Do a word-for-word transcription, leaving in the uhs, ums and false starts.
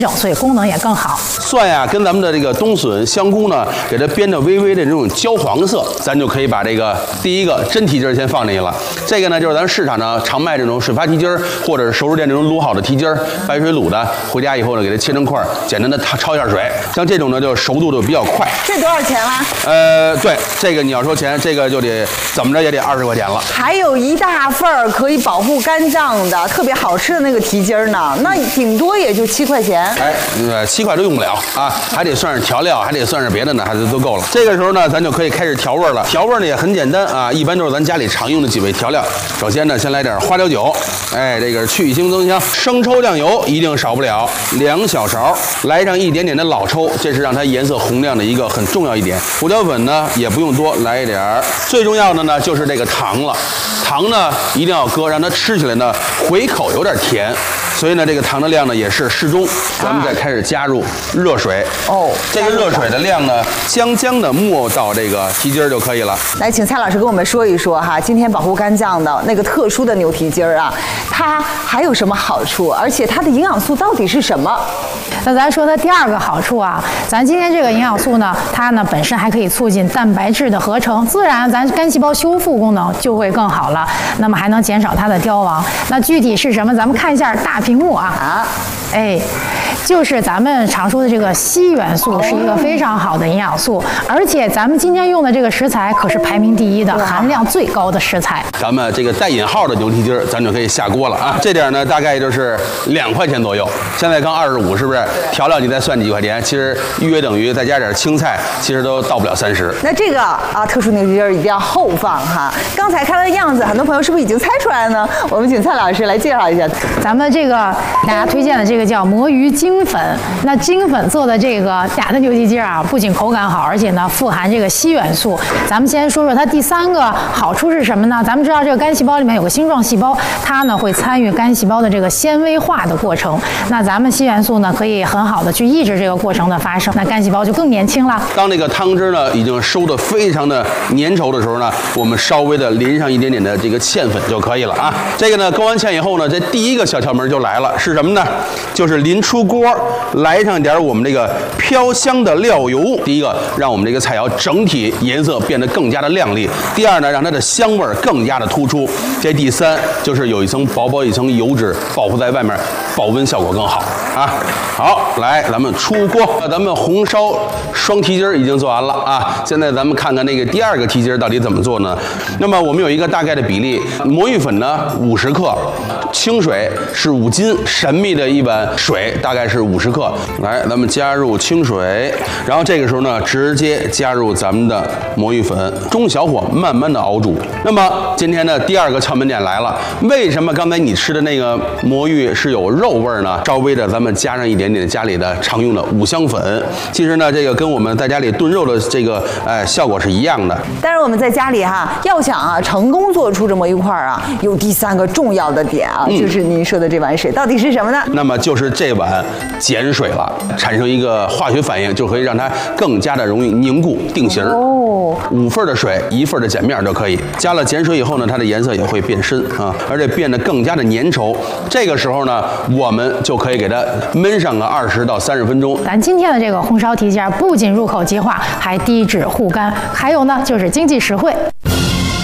所以功能也更好。 蒜呀，跟咱们的这个冬笋、香菇呢，给它煸的微微的这种焦黄色，咱就可以把这个第一个真蹄筋先放进去了。这个呢，就是咱市场上常卖这种水发蹄筋儿，或者是熟食店这种卤好的蹄筋儿，白水卤的，回家以后呢，给它切成块，简单的焯一下水。像这种呢，就熟度就比较快。 这多少钱啦？ 呃，对，这个你要说钱，这个就得怎么着也得二十块钱了。 还有一大份儿可以保护肝脏的，特别好吃的那个蹄筋儿呢，那顶多也就七块钱。 哎，呃，七块都用不了啊，还得算是调料，还得算是别的呢，还是都够了。这个时候呢，咱就可以开始调味了。调味呢也很简单啊，一般都是咱家里常用的几味调料。首先呢，先来点花椒酒，哎，这个是去腥增香。生抽酱油一定少不了，两小勺。来上一点点的老抽，这是让它颜色红亮的一个很重要一点。胡椒粉呢也不用多，来一点儿。最重要的呢就是这个糖了，糖呢一定要搁，让它吃起来呢回口有点甜。所以呢，这个糖的量呢也是适中。咱们再开始加入热水哦， 这个热水的量呢，将将的没到这个蹄筋儿就可以了。 来，请蔡老师跟我们说一说哈，今天保护肝脏的那个特殊的牛蹄筋儿啊，它还有什么好处？而且它的营养素到底是什么？ 那咱说它第二个好处啊，咱今天这个营养素呢，它呢本身还可以促进蛋白质的合成，自然咱肝细胞修复功能就会更好了。那么还能减少它的凋亡。那具体是什么？咱们看一下大屏幕啊。啊，哎，就是咱们常说的这个硒元素是一个非常好的营养素，而且咱们今天用的这个食材可是排名第一的，含量最高的食材。咱们这个带引号的牛蹄筋儿，咱就可以下锅了啊。这点呢，大概就是两块钱左右。现在刚二十五，是不是？调料你再算几块钱，其实约等于再加点青菜，其实都到不了三十。 那这个啊，特殊牛蹄筋儿一定要后放哈。刚才看它的样子，很多朋友是不是已经猜出来了呢？我们请蔡老师来介绍一下。咱们这个大家推荐的这个叫魔芋精粉，那精粉做的这个假的牛蹄筋啊，不仅口感好，而且呢富含这个硒元素。咱们先说说它第三个好处是什么呢？咱们知道这个肝细胞里面有个星状细胞，它呢会参与肝细胞的这个纤维化的过程。那咱们硒元素呢可以很好的去抑制这个过程的发生，那肝细胞就更年轻了。当这个汤汁呢已经收的非常的粘稠的时候呢，我们稍微的淋上一点点的这个芡粉就可以了啊。这个呢勾完芡以后呢，这第一个小窍门就来了，是什么呢？就是临出锅来上一点我们这个飘香的料油。第一个让我们这个菜肴整体颜色变得更加的亮丽，第二呢让它的香味更加的突出，这第三就是有一层薄薄一层油脂保护在外面，保温效果更好啊。好，来咱们出锅，咱们红烧双蹄筋已经做完了啊。现在咱们看看那个第二个蹄筋到底怎么做呢？那么我们有一个大概的比例，魔芋粉呢五十克，清水是五斤，神秘的一碗水大概是五十克。来，咱们加入清水，然后这个时候呢，直接加入咱们的魔芋粉，中小火慢慢的熬煮。那么今天呢，第二个窍门点来了，为什么刚才你吃的那个魔芋是有肉味呢？稍微的咱们加上一点点家里的常用的五香粉，其实呢，这个跟我们在家里炖肉的这个哎效果是一样的。但是我们在家里哈，要想啊成功做出这么一块啊，有第三个重要的点啊，嗯、就是您说的这碗水到底是什么呢？那么就是这碗碱水了，产生一个化学反应，就可以让它更加的容易凝固定型。哦，五份的水，一份的碱面就可以。加了碱水以后呢，它的颜色也会变深啊，而且变得更加的粘稠。这个时候呢，我们就可以给它焖上个二十到三十分钟。咱今天的这个红烧蹄筋不仅入口即化，还低脂护肝，还有呢就是经济实惠。